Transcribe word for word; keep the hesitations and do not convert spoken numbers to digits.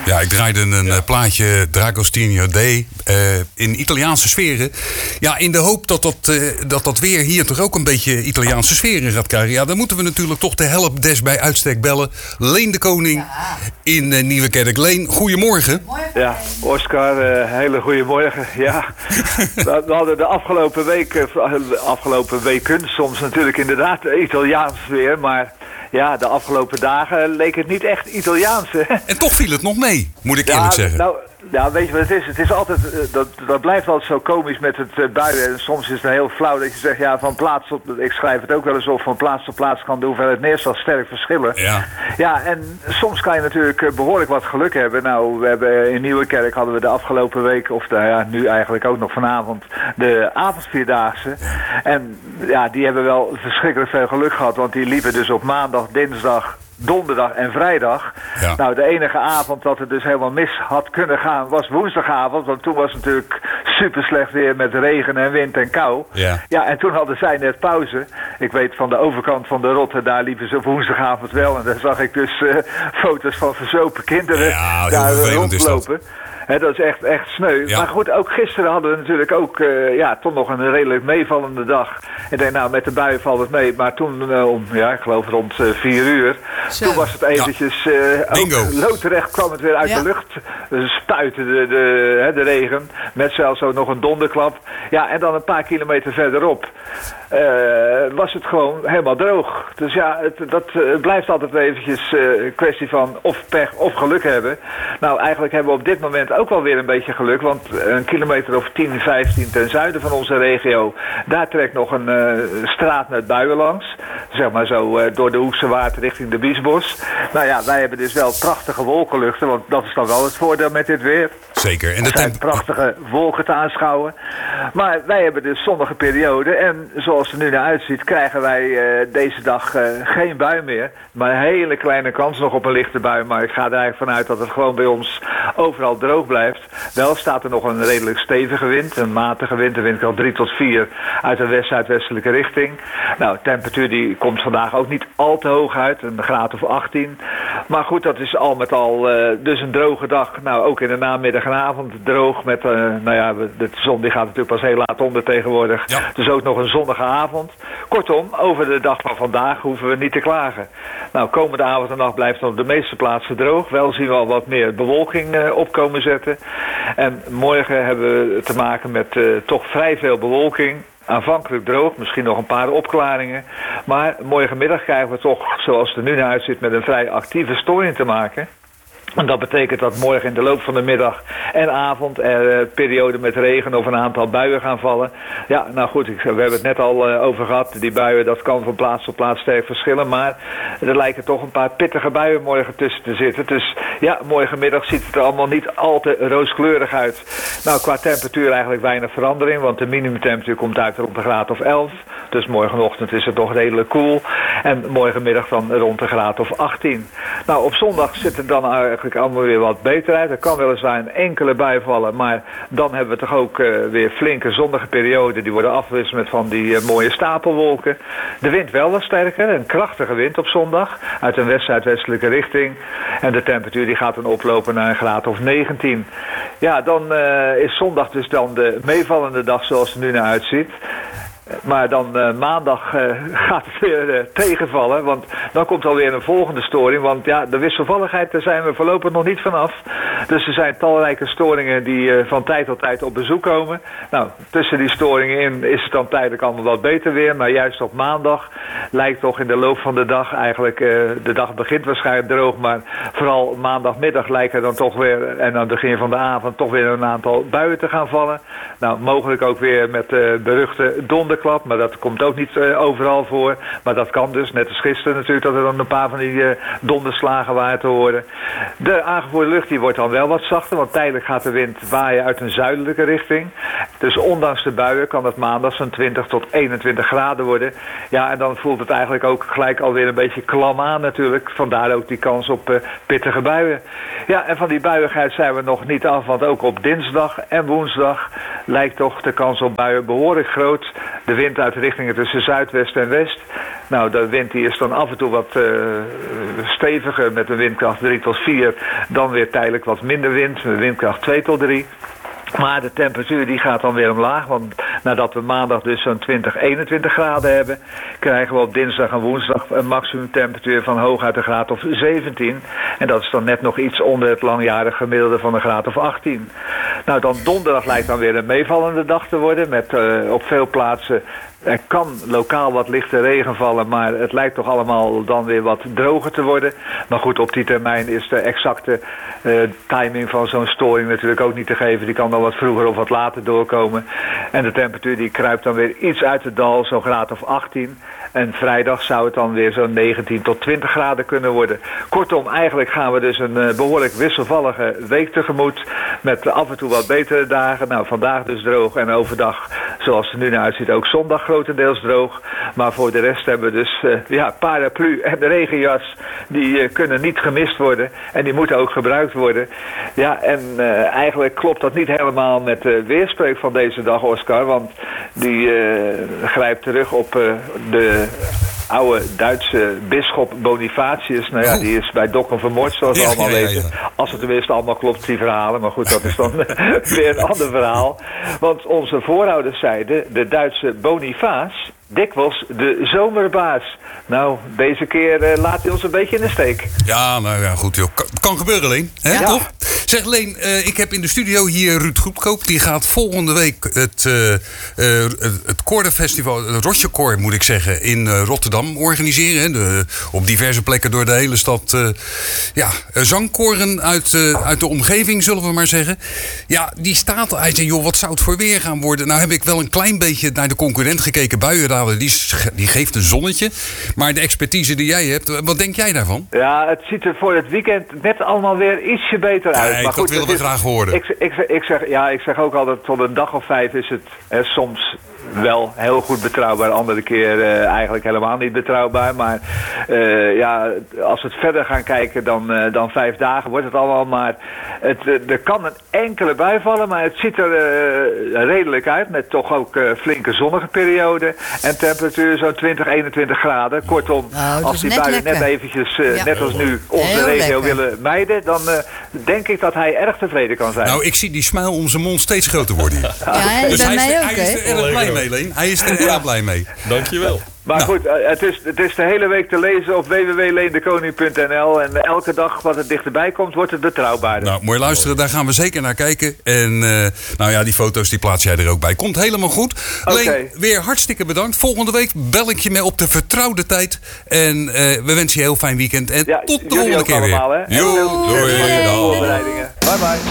Ja, ik draaide een ja. plaatje Dragostinho Day uh, in Italiaanse sferen. Ja, in de hoop dat dat, uh, dat dat weer hier toch ook een beetje Italiaanse sferen gaat krijgen. Ja, dan moeten we natuurlijk toch de helpdesk bij uitstek bellen. Leen de Koning ja. in uh, Nieuwekerk. Leen, goedemorgen. Ja, Oscar, uh, hele goedemorgen. Ja, we, we hadden de afgelopen week, uh, afgelopen weken soms natuurlijk inderdaad Italiaans weer, maar... Ja, de afgelopen dagen leek het niet echt Italiaans. Hè? En toch viel het nog mee, moet ik ja, eerlijk zeggen. Nou, ja, weet je wat het is? Het is altijd, dat, dat blijft altijd zo komisch met het uh, buien. En soms is het heel flauw dat je zegt, ja, van plaats tot... Ik schrijf het ook wel eens op, van plaats tot plaats kan de hoeveelheid neerslag sterk verschillen. Ja. Ja, en soms kan je natuurlijk uh, behoorlijk wat geluk hebben. Nou, we hebben in Nieuwekerk hadden we de afgelopen week, of nou ja, nu eigenlijk ook nog vanavond, de avondvierdaagse. En ja, die hebben wel verschrikkelijk veel geluk gehad, want die liepen dus op maandag, dinsdag, donderdag en vrijdag. Ja. Nou, de enige avond dat het dus helemaal mis had kunnen gaan was woensdagavond. Want toen was het natuurlijk super slecht weer met regen en wind en kou. Ja, ja en toen hadden zij net pauze. Ik weet van de overkant van de Rotte, daar liepen ze op woensdagavond wel. En daar zag ik dus uh, foto's van verzopen kinderen ja, daar rondlopen. He, dat is echt, echt sneu. Ja. Maar goed, ook gisteren hadden we natuurlijk ook uh, ja, toch nog een redelijk meevallende dag. Ik denk, nou, met de buien valt het mee. Maar toen, uh, om, ja, ik geloof rond uh, vier uur, Zo. toen was het eventjes... Uh, ook loodrecht kwam het weer uit ja. de lucht. Dus spuitte de, de, hè, de regen. Met zelfs ook nog een donderklap. Ja, en dan een paar kilometer verderop uh, was het gewoon helemaal droog. Dus ja, het, dat uh, blijft altijd eventjes een uh, kwestie van of pech of geluk hebben. Nou, eigenlijk hebben we op dit moment ook wel weer een beetje geluk, want een kilometer of tien, vijftien ten zuiden van onze regio, daar trekt nog een uh, straat met buien langs. Zeg maar zo uh, door de Hoekse Waard richting de Biesbos. Nou ja, wij hebben dus wel prachtige wolkenluchten, want dat is dan wel het voordeel met dit weer. Zeker. En er zijn prachtige wolken te aanschouwen. Maar wij hebben dus zonnige periode en zoals het er nu naar uitziet, krijgen wij uh, deze dag uh, geen bui meer. Maar een hele kleine kans nog op een lichte bui, maar ik ga er eigenlijk vanuit dat het gewoon bij ons overal droog blijft. Wel staat er nog een redelijk stevige wind, een matige wind, een windkracht drie tot vier uit de west-zuidwestelijke richting. Nou, de temperatuur die komt vandaag ook niet al te hoog uit, een graad of achttien. Maar goed, dat is al met al uh, dus een droge dag. Nou, ook in de namiddag en avond droog met, uh, nou ja, de zon die gaat natuurlijk pas heel laat onder tegenwoordig. Ja. Dus ook nog een zonnige avond. Kortom, over de dag van vandaag hoeven we niet te klagen. Nou, komende avond en nacht blijft het op de meeste plaatsen droog. Wel zien we al wat meer bewolking uh, opkomen zetten. En morgen hebben we te maken met uh, toch vrij veel bewolking. Aanvankelijk droog, misschien nog een paar opklaringen. Maar morgenmiddag krijgen we toch, zoals het er nu naar uitziet, met een vrij actieve storing te maken. En dat betekent dat morgen in de loop van de middag en avond er uh, perioden met regen of een aantal buien gaan vallen. Ja, nou goed, ik, we hebben het net al uh, over gehad. Die buien, dat kan van plaats tot plaats sterk verschillen. Maar er lijken toch een paar pittige buien morgen tussen te zitten. Dus ja, morgenmiddag ziet het er allemaal niet al te rooskleurig uit. Nou, qua temperatuur eigenlijk weinig verandering. Want de minimumtemperatuur komt uit rond de graad of elf. Dus morgenochtend is het nog redelijk koel. En morgenmiddag dan rond de graad of achttien. Nou, op zondag zit het dan eigenlijk allemaal weer wat beter uit. Er kan weliswaar een enkele bui vallen, maar dan hebben we toch ook uh, weer flinke zonnige perioden. Die worden afgewisseld met van die uh, mooie stapelwolken. De wind wel wat sterker, een krachtige wind op zondag uit een west-zuidwestelijke richting. En de temperatuur die gaat dan oplopen naar een graad of negentien. Ja, dan uh, is zondag dus dan de meevallende dag zoals het er nu naar uitziet. Maar dan uh, maandag uh, gaat het weer uh, tegenvallen, want dan komt alweer een volgende storing. Want ja, de wisselvalligheid, daar zijn we voorlopig nog niet vanaf. Dus er zijn talrijke storingen die uh, van tijd tot tijd op bezoek komen. Nou, tussen die storingen in is het dan tijdelijk allemaal wat beter weer. Maar juist op maandag lijkt toch in de loop van de dag eigenlijk, uh, de dag begint waarschijnlijk droog. Maar vooral maandagmiddag lijken dan toch weer, en aan het begin van de avond, toch weer een aantal buien te gaan vallen. Nou, mogelijk ook weer met uh, beruchte donderklap. Maar dat komt ook niet uh, overal voor. Maar dat kan dus, net als gisteren natuurlijk, dat er dan een paar van die uh, donderslagen waren te horen. De aangevoerde lucht die wordt dan wel wat zachter, want tijdelijk gaat de wind waaien uit een zuidelijke richting. Dus ondanks de buien kan het maandag zo'n twintig tot eenentwintig graden worden. Ja, en dan voelt het eigenlijk ook gelijk alweer een beetje klam aan natuurlijk. Vandaar ook die kans op uh, pittige buien. Ja, en van die buiigheid zijn we nog niet af, want ook op dinsdag en woensdag lijkt toch de kans op buien behoorlijk groot. De wind uit richtingen tussen zuidwest en west. Nou, de wind die is dan af en toe wat uh, steviger met een windkracht drie tot vier. vier, dan weer tijdelijk wat minder wind, windkracht twee tot drie. Maar de temperatuur die gaat dan weer omlaag. Want nadat we maandag dus zo'n twintig, eenentwintig graden hebben, krijgen we op dinsdag en woensdag een maximumtemperatuur van hooguit een graad of zeventien. En dat is dan net nog iets onder het langjarig gemiddelde van een graad of achttien. Nou, dan donderdag lijkt dan weer een meevallende dag te worden. Met uh, op veel plaatsen... Er kan lokaal wat lichte regen vallen, maar het lijkt toch allemaal dan weer wat droger te worden. Maar goed, op die termijn is de exacte uh, timing van zo'n storing natuurlijk ook niet te geven. Die kan dan wat vroeger of wat later doorkomen. En de temperatuur die kruipt dan weer iets uit het dal, zo'n graad of achttien. En vrijdag zou het dan weer zo'n negentien tot twintig graden kunnen worden. Kortom, eigenlijk gaan we dus een uh, behoorlijk wisselvallige week tegemoet. Met af en toe wat betere dagen. Nou, vandaag dus droog en overdag, zoals het er nu naar uitziet, ook zondag grotendeels droog. Maar voor de rest hebben we dus uh, ja, paraplu en de regenjas. Die uh, kunnen niet gemist worden. En die moeten ook gebruikt worden. Ja, en uh, eigenlijk klopt dat niet helemaal met de weerspreuk van deze dag, Oscar. Want die uh, grijpt terug op uh, de oude Duitse bisschop Bonifatius. Nou ja, die is bij Dokkum vermoord, zoals we ja, allemaal ja, ja, ja. weten. Als het tenminste allemaal klopt, die verhalen. Maar goed, dat is dan weer een ander verhaal. Want onze voorouders zeiden, de Duitse Boniface, dikwijls de zomerbaas. Nou, deze keer uh, laat hij ons een beetje in de steek. Ja, nou ja, goed joh. Kan, kan gebeuren, Leen. Hè, ja. Toch? Zeg, Leen, uh, ik heb in de studio hier Ruud Goedkoop. Die gaat volgende week het, uh, uh, het Koordenfestival, het Rotjekoor moet ik zeggen, in uh, Rotterdam organiseren. Hè. De, op diverse plekken door de hele stad. Uh, ja, zangkoren uit, uh, uit de omgeving, zullen we maar zeggen. Ja, die staat, hij zei, joh, wat zou het voor weer gaan worden? Nou heb ik wel een klein beetje naar de concurrent gekeken. Buienradar, die, die geeft een zonnetje. Maar de expertise die jij hebt, wat denk jij daarvan? Ja, het ziet er voor het weekend net allemaal weer ietsje beter uit. Nee, maar goed, dat willen we is, graag horen. Ik, ik, ik, zeg, ja, ik zeg ook altijd, tot een dag of vijf is het hè, soms wel heel goed betrouwbaar. Andere keer uh, eigenlijk helemaal niet betrouwbaar. Maar uh, ja, als we het verder gaan kijken dan, uh, dan vijf dagen wordt het allemaal. Maar het, uh, er kan een enkele bui vallen, maar het ziet er uh, redelijk uit. Met toch ook uh, flinke zonnige perioden. En temperatuur zo'n twintig, eenentwintig graden. Kortom, nou, als die buien net eventjes, uh, ja. net als nu, onze heel regio lekker. willen mijden, dan uh, denk ik dat hij erg tevreden kan zijn. Nou, ik zie die smile om zijn mond steeds groter worden. Ja, en dus bij mij ook, hij is er erg blij mee, Leen. Hij is er erg blij mee. Dankjewel. Maar nou. goed, het is, het is de hele week te lezen op w w w punt leendekoning punt n l. En elke dag wat het dichterbij komt, wordt het betrouwbaarder. Nou, mooi luisteren. Daar gaan we zeker naar kijken. En uh, nou ja, die foto's die plaats jij er ook bij. Komt helemaal goed. Okay. Leen, weer hartstikke bedankt. Volgende week bel ik je mee op de vertrouwde tijd. En uh, we wensen je een heel fijn weekend. En ja, tot de volgende keer allemaal, weer. Hè? Jo, doei. Bye bye.